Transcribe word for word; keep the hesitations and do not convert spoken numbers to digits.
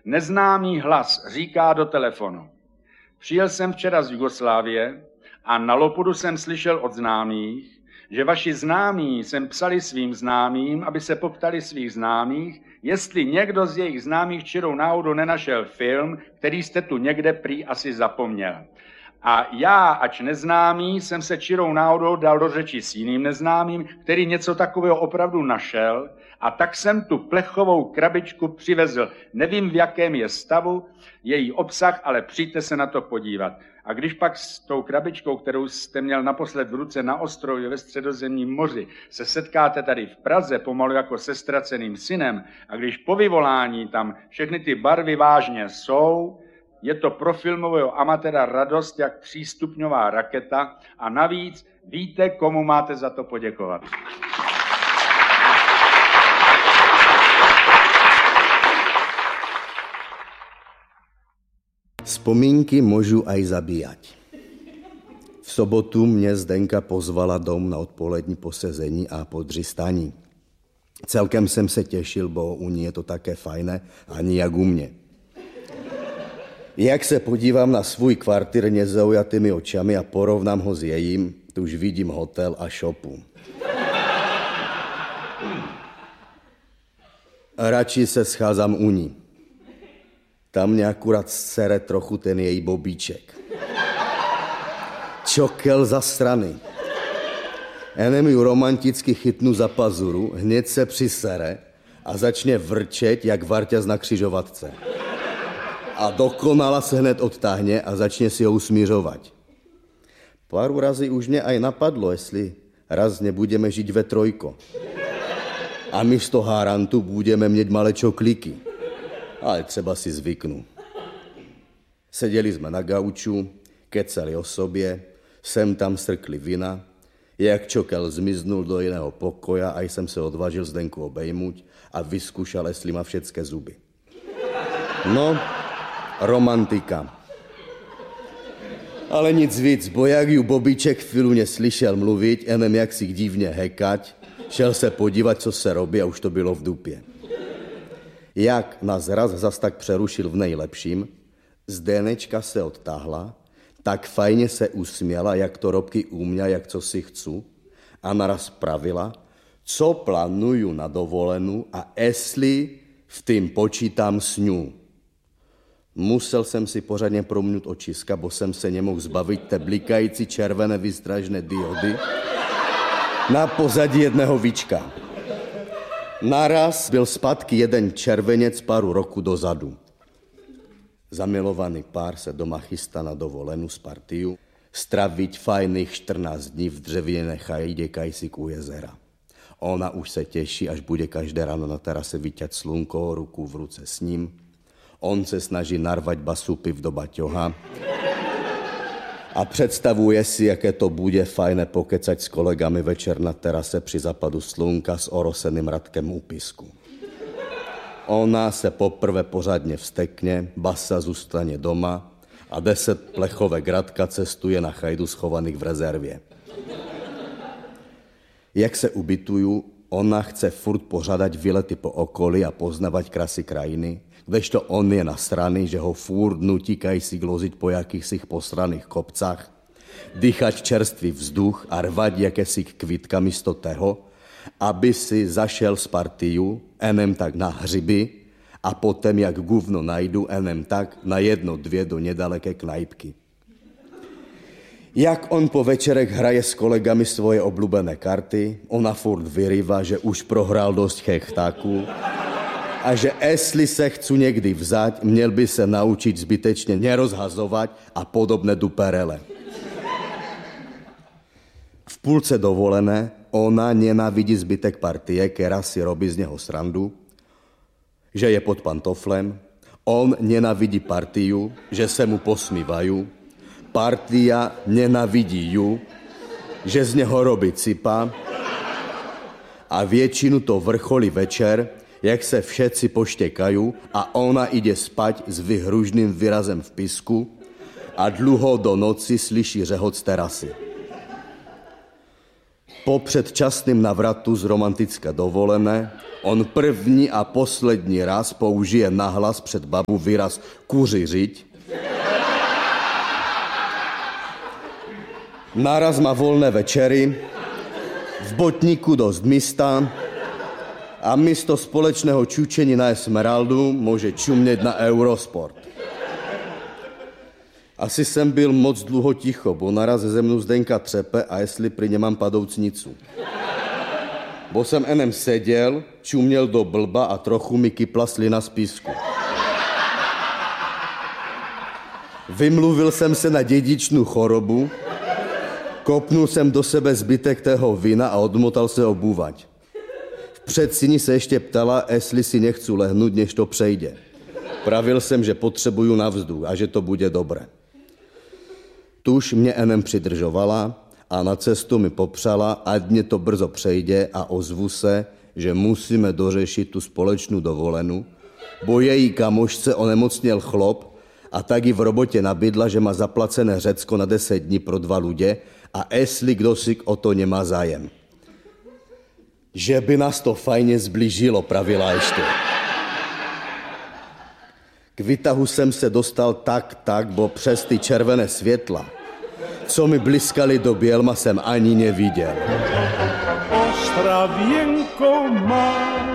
Neznámý hlas říká do telefonu. Přijel jsem včera z Jugoslávie a na Lopudu jsem slyšel od známých, že vaši známí sem psali svým známým, aby se poptali svých známých, jestli někdo z jejich známých čirou náhodou nenašel film, který jste tu někde prý asi zapomněl. A já, ač neznámý, jsem se čirou náhodou dal do řeči s jiným neznámým, který něco takového opravdu našel, a tak jsem tu plechovou krabičku přivezl. Nevím, v jakém je stavu její obsah, ale přijďte se na to podívat. A když pak s tou krabičkou, kterou jste měl naposled v ruce na ostrově ve Středozemním moři, se setkáte tady v Praze pomalu jako se ztraceným synem, a když po vyvolání tam všechny ty barvy vážně jsou, je to pro filmového amatéra radost jak třístupňová raketa a navíc víte, komu máte za to poděkovat. Vzpomínky môžu aj zabíjať. V sobotu mne Zdenka pozvala dom na odpolední posezení a podřistání. Celkem jsem se těšil, bo u ní je to také fajné, ani jak u mě. Jak se podívám na svůj kvartír nezaujatými očami a porovnám ho s jejím, tu už vidím hotel a šopu. A radši se scházám u ní. Tam mě akurát sere trochu ten její bobíček. Čokel za strany. Enem ju romanticky chytnu za pazuru, hned se přisere a začne vrčet jak varťaz na křižovatce. A dokonala se hned odtáhne a začne si ho usmířovat. Pár razy už mě aj napadlo, jestli raz nebudeme žiť ve trojko. A místo hárantu budeme mít malé čoklíky. Ale třeba si zvyknu. Seděli jsme na gauču, kecali o sobě, sem tam strkli vina, jak čokel zmiznul do jiného pokoja a jsem se odvážil Zdenku obejmuť a vyskúšal, jestli má všetké zuby. No, romantika. Ale nic víc, bo jak ju Bobíček chvíľu neslyšel mluvit, enem jak si divně hekať, šel se podívat, co se robí a už to bylo v dupě. Jak nás raz zas tak přerušil v nejlepším, Zdenečka se odtáhla, tak fajně se usměla, jak to robky uměla, jak co si chcu, a naraz pravila, co plánuju na dovolenou a jestli v tým počítám s ňu. Musel jsem si pořádně promnout očiska, bo jsem se nemohl zbavit té blikající červené výstražné diody na pozadí jedného víčka. Naraz byl zpátky jeden červenec páru roku dozadu. Zamilovaný pár se doma chystá na dovolenou z partiu, straviť fajných štrnásť dní v dřevěné chajdě kajsík u jezera. Ona už se těší, až bude každé ráno na terase vyťať slunko, ruku v ruce s ním. On se snaží narvať basu piv do baťoha a představuje si, jaké to bude fajné pokecať s kolegami večer na terase při zapadu slunka s oroseným Radkem u písku. Ona se poprvé pořádně vstekne, basa zůstane doma a deset plechovek Radka cestuje na chajdu schovaných v rezervě. Jak se ubytujú, ona chce furt pořádať výlety po okolí a poznávať krasy krajiny, kdežto on je na strany, že ho furt nutí si gloziť po jakýchsi posraných kopcach, dýchať čerstvý vzduch a rvať jakési kvítka místo toho, aby si zašel z partiu, enem tak na hřiby a potom, jak guvno najdu, enem tak na jedno, dvě do nedaleké knajpky. Jak on po večerech hraje s kolegami svoje oblúbené karty, ona furt vyrýva, že už prohrál dosť chechtáků a že jestli se chcu někdy vzať, měl by se naučiť zbytečně nerozhazovat a podobné duperele. V půlce dovolené ona nenávidí zbytek partie, která si robí z něho srandu, že je pod pantoflem, on nenávidí partiu, že se mu posmívajú, partia nenávidí ju, že z něho robí cipa a většinu to vrcholí večer, jak se všetci poštekajú a ona ide spať s vyhružným výrazem v písku a dlouho do noci slyší řehot z terasy. po předčasným navratu z romantické dovolené on první a poslední raz použije nahlas před babu výraz kuřiřiť. Naraz má volné večery, v botníku dost místa a místo společného čučení na Esmeraldu může čumět na Eurosport. Asi jsem byl moc dlouho ticho, bo naraz ze mnou Zdenka třepe a jestli pri něm mám padoucnicu. Bo jsem enem seděl, čuměl do blba a trochu mi kypla slina z písku. Vymluvil jsem se na dědičnou chorobu, kopnul jsem do sebe zbytek tého vína a odmotal se obúvať. V předsíni se ještě ptala, jestli si nechci lehnout, než to přejde. Pravil jsem, že potřebuju na vzduch a že to bude dobré. Tuž mě enem přidržovala a na cestu mi popřala, ať mě to brzo přejde a ozvu se, že musíme dořešit tu společnou dovolenou, bo její kamošce onemocněl chlop a tak ji v robotě nabídla, že má zaplacené Řecko na deset dní pro dva lidé a jestli kdo si o to nemá zájem. Že by nás to fajně zblížilo, pravila ještě. K výtahu jsem se dostal tak, tak, bo přes ty červené světla, co mi bliskali do bělma, jsem ani neviděl. Ostravěnko má